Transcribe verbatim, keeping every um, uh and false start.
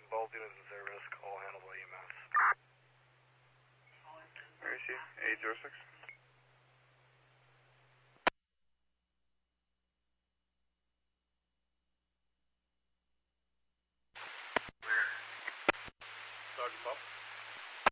Both units in service, call handled by E M S. Where is he? eight zero six. Sergeant Bob.